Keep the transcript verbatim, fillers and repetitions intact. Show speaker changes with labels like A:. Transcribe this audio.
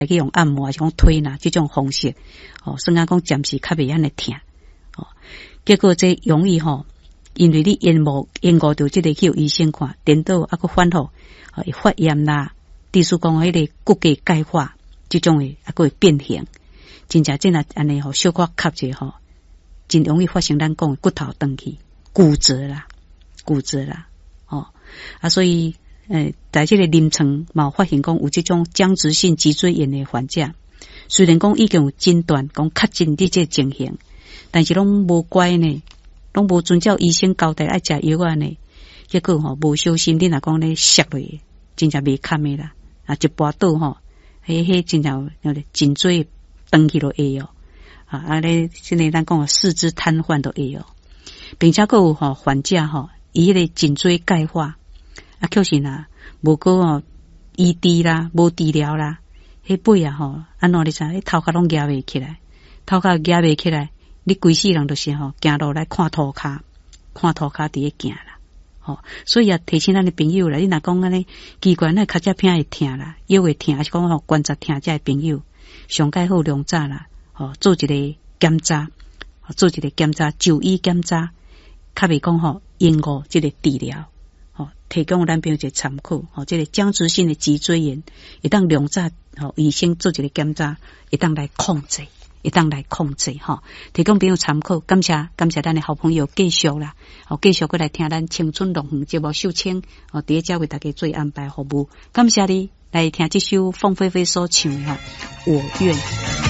A: 去用按摩还是讲推拿这种方式，哦，算啊讲暂时较袂安尼疼，哦，结果这容易吼，因为你延误延误到这个去医生看，颠倒啊个反复，哦，会发炎啦，地书讲迄个骨骼钙化这种诶，啊个会变形，真正真啊安尼吼，小可卡者吼，真容易发生咱讲的骨头断去、骨折啦、骨折啦，哦，啊所以。诶，在这个临床嘛发现讲有这种僵直性脊椎炎的患者，虽然讲已经有诊断讲确诊的这情形，但是拢无乖呢，拢无遵照医生交代爱食药啊呢，结果吼无小心，你若讲咧摔落，真正袂堪的啦，啊一跋倒吼，迄迄真正颈椎断去都会哦，啊啊咧，现在咱讲的四肢瘫痪都会哦，并且佫有吼患者吼，伊迄个颈椎钙化。啊，确实啦，无过哦，医治啦，无治疗啦，迄背啊吼，安怎你知？迄头壳拢压袂起来，头壳压袂起来，你规世人都是吼，行路来看涂骹，看涂骹伫咧行啦，吼、哦，所以啊，提醒咱的朋友啦，你若讲安尼，奇怪那脚趾片会疼啦，腰会疼，还是讲吼关节疼，这朋友上介好量早啦，吼、哦，做一个检查，做一个检查，就医检查，较袂讲吼延误这个治疗。哦，提供咱朋友一个参考。哦，这个僵直性的脊椎炎，一旦量早，哦，医生做一个检查，一旦来控制，一旦来控制，哈、哦，提供朋友参考。感谢感谢咱的好朋友继续啦，哦，继续过来听咱青春乐园节目秀清，哦，第一家为大家做安排服务。感谢你来听这首凤飞飞所唱的《我愿》。